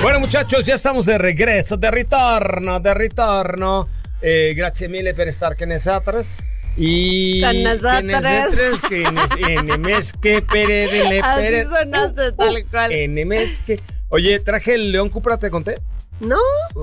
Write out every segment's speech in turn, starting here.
Bueno, muchachos, ya estamos de regreso, de ritorno. Grazie mille per estar con nosotros. Y con nosotros. Así sonaste tal cual. Oye, traje el León Cupra, ¿te conté? ¿No?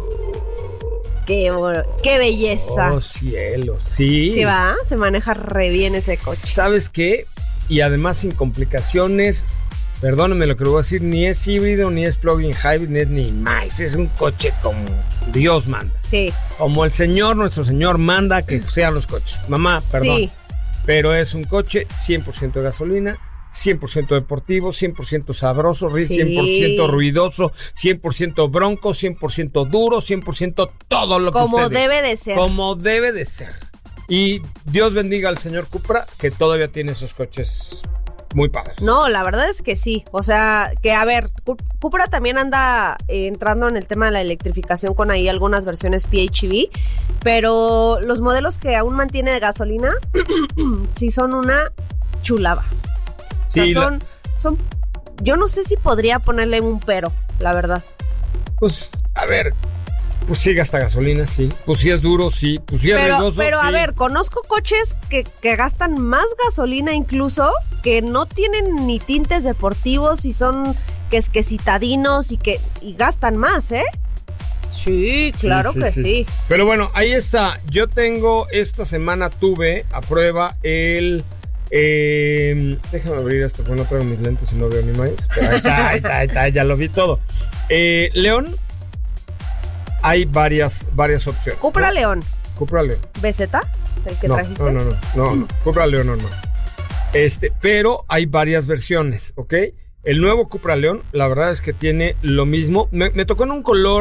Qué belleza. Oh, cielo, sí. Sí, va, se maneja re bien ese coche. ¿Sabes qué? Y además sin complicaciones. Perdónenme lo que le voy a decir, ni es híbrido, ni es plug-in hybrid, ni más. Es un coche como Dios manda. Sí. Como nuestro Señor manda que sean los coches. Mamá, perdón. Sí. Pero es un coche 100% de gasolina, 100% deportivo, 100% sabroso, 100% ruidoso, 100% bronco, 100% duro, 100% todo lo que como debe de ser. Como debe de ser. Y Dios bendiga al señor Cupra, que todavía tiene esos coches muy padres. No, la verdad es que sí. O sea, que a ver, Cupra también anda entrando en el tema de la electrificación con ahí algunas versiones PHEV, pero los modelos que aún mantiene de gasolina sí son una chulada. O sea, sí, son yo no sé si podría ponerle un pero, la verdad. Pues, a ver, pues sí gasta gasolina, sí. Pues sí es duro, sí. Pues sí es riesgoso, pero sí. A ver, conozco coches que gastan más gasolina incluso, que no tienen ni tintes deportivos y son que citadinos y gastan más, ¿eh? Sí, claro que sí. Pero bueno, ahí está. Yo tuve a prueba el... déjame abrir esto, porque no traigo mis lentes y no veo ni maíz. Pero ahí está, ya lo vi todo. León, hay varias opciones. Cupra, ¿no? León. Cupra León. ¿BZ? ¿El que trajiste? No. Cupra León normal. Pero hay varias versiones, ¿ok? El nuevo Cupra León, la verdad es que tiene lo mismo. Me tocó en un color